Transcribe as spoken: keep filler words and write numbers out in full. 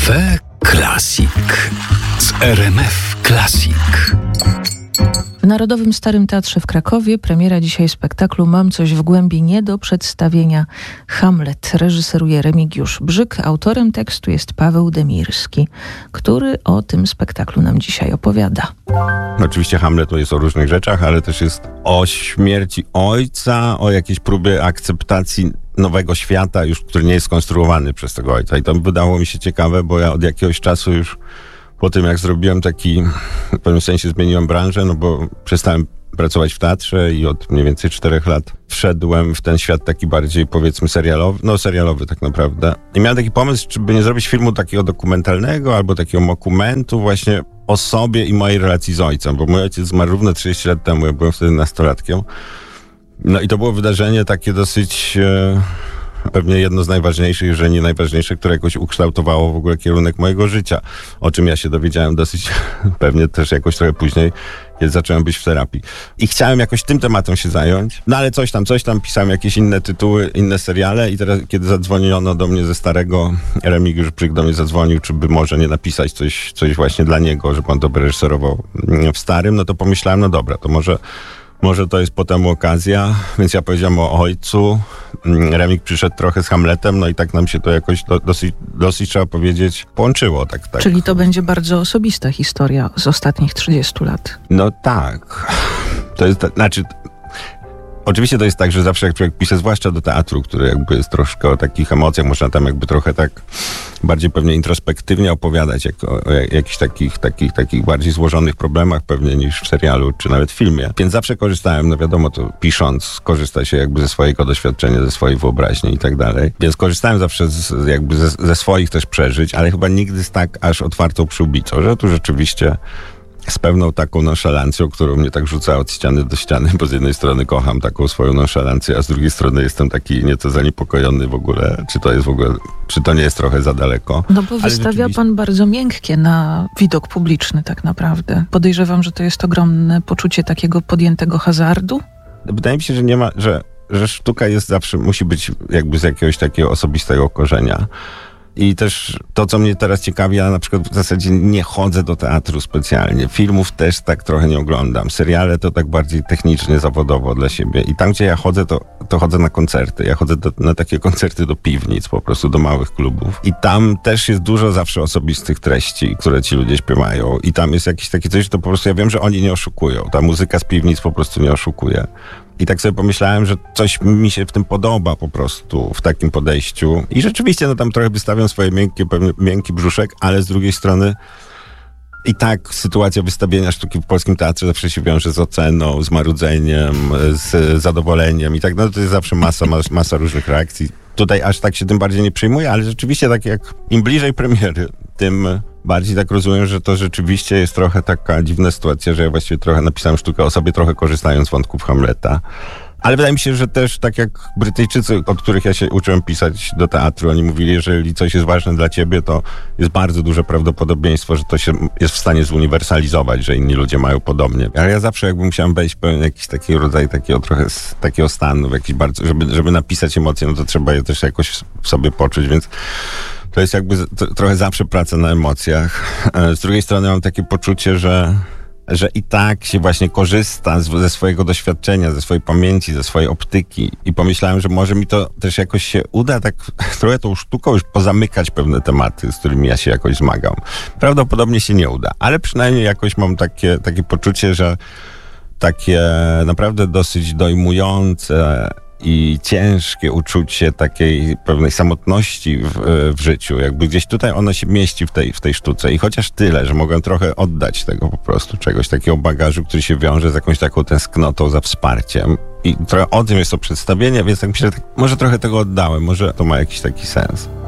Cafe Classic z R M F Classic. W Narodowym Starym Teatrze w Krakowie premiera dzisiaj spektaklu Mam coś w głębi nie do przedstawienia. Hamlet reżyseruje Remigiusz Brzyk, autorem tekstu jest Paweł Demirski, który o tym spektaklu nam dzisiaj opowiada. Oczywiście Hamlet to jest o różnych rzeczach, ale też jest o śmierci ojca, o jakiejś próbie akceptacji nowego świata, już który nie jest skonstruowany przez tego ojca. I to wydało mi się ciekawe, bo ja od jakiegoś czasu już po tym, jak zrobiłem taki, w pewnym sensie zmieniłem branżę, no bo przestałem pracować w teatrze i od mniej więcej czterech lat wszedłem w ten świat taki bardziej, powiedzmy, serialowy, no serialowy tak naprawdę. I miałem taki pomysł, czy by nie zrobić filmu takiego dokumentalnego albo takiego dokumentu właśnie o sobie i mojej relacji z ojcem, bo mój ojciec zmarł równo trzydzieści lat temu, ja byłem wtedy nastolatkiem. No i to było wydarzenie takie dosyć... E, pewnie jedno z najważniejszych, jeżeli nie najważniejsze, które jakoś ukształtowało w ogóle kierunek mojego życia, o czym ja się dowiedziałem dosyć pewnie też jakoś trochę później, kiedy zacząłem być w terapii. I chciałem jakoś tym tematem się zająć, no ale coś tam, coś tam, pisałem jakieś inne tytuły, inne seriale i teraz, kiedy zadzwoniono do mnie ze starego, Remigiusz Brzyk do mnie zadzwonił, czy by może nie napisać coś, coś właśnie dla niego, żeby on to by reżyserował w starym, no to pomyślałem, no dobra, to może Może to jest potem okazja, więc ja powiedziałem o ojcu. Remik przyszedł trochę z Hamletem, no i tak nam się to jakoś do, dosyć, dosyć, trzeba powiedzieć, połączyło. Tak, tak. Czyli to będzie bardzo osobista historia z ostatnich trzydziestu lat. No tak. To jest, znaczy... Oczywiście to jest tak, że zawsze jak człowiek pisze, zwłaszcza do teatru, który jakby jest troszkę o takich emocjach, można tam jakby trochę tak bardziej pewnie introspektywnie opowiadać jak o, o jakichś takich, takich, takich bardziej złożonych problemach pewnie niż w serialu, czy nawet w filmie. Więc zawsze korzystałem, no wiadomo, to pisząc, korzysta się jakby ze swojego doświadczenia, ze swojej wyobraźni i tak dalej. Więc korzystałem zawsze z, jakby ze, ze swoich też przeżyć, ale chyba nigdy z tak aż otwartą przyłbicą, że tu rzeczywiście z pewną taką nonszalancją, którą mnie tak rzuca od ściany do ściany, bo z jednej strony kocham taką swoją nonszalancję, a z drugiej strony jestem taki nieco zaniepokojony w ogóle, czy to jest w ogóle, czy to nie jest trochę za daleko. No bo ale wystawia rzeczywiście... pan bardzo miękkie na widok publiczny tak naprawdę. Podejrzewam, że to jest ogromne poczucie takiego podjętego hazardu. Wydaje mi się, że nie ma, że, że sztuka jest zawsze, musi być jakby z jakiegoś takiego osobistego korzenia. I też to, co mnie teraz ciekawi, ja na przykład w zasadzie nie chodzę do teatru specjalnie. Filmów też tak trochę nie oglądam. Seriale to tak bardziej technicznie, zawodowo dla siebie. I tam, gdzie ja chodzę, to, to chodzę na koncerty. Ja chodzę do, na takie koncerty do piwnic, po prostu do małych klubów. I tam też jest dużo zawsze osobistych treści, które ci ludzie śpiewają. I tam jest jakieś takie coś, że to po prostu ja wiem, że oni nie oszukują. Ta muzyka z piwnic po prostu nie oszukuje. I tak sobie pomyślałem, że coś mi się w tym podoba po prostu, w takim podejściu. I rzeczywiście, no tam trochę wystawiam swoje miękkie, pewnie miękki brzuszek, ale z drugiej strony i tak sytuacja wystawienia sztuki w polskim teatrze zawsze się wiąże z oceną, z marudzeniem, z zadowoleniem i tak, no to jest zawsze masa, masa, masa różnych reakcji. Tutaj aż tak się tym bardziej nie przejmuję, ale rzeczywiście tak jak im bliżej premiery, tym bardziej tak rozumiem, że to rzeczywiście jest trochę taka dziwna sytuacja, że ja właściwie trochę napisałem sztukę o sobie, trochę korzystając z wątków Hamleta. Ale wydaje mi się, że też tak jak Brytyjczycy, od których ja się uczyłem pisać do teatru, oni mówili, jeżeli coś jest ważne dla ciebie, to jest bardzo duże prawdopodobieństwo, że to się jest w stanie zuniwersalizować, że inni ludzie mają podobnie. Ale ja zawsze jakby musiałem wejść w pewien jakiś taki rodzaj takiego trochę takiego stanu, jakiś bardzo, żeby, żeby napisać emocje, no to trzeba je też jakoś w sobie poczuć, więc to jest jakby to, trochę zawsze praca na emocjach. Z drugiej strony mam takie poczucie, że że i tak się właśnie korzysta z, ze swojego doświadczenia, ze swojej pamięci, ze swojej optyki i pomyślałem, że może mi to też jakoś się uda tak trochę tą sztuką już pozamykać pewne tematy, z którymi ja się jakoś zmagam. Prawdopodobnie się nie uda, ale przynajmniej jakoś mam takie, takie poczucie, że takie naprawdę dosyć dojmujące i ciężkie uczucie takiej pewnej samotności w, w życiu. Jakby gdzieś tutaj ono się mieści w tej, w tej sztuce. I chociaż tyle, że mogę trochę oddać tego po prostu, czegoś takiego bagażu, który się wiąże z jakąś taką tęsknotą za wsparciem. I trochę o tym jest to przedstawienie, więc tak myślę, że tak, może trochę tego oddałem, może to ma jakiś taki sens.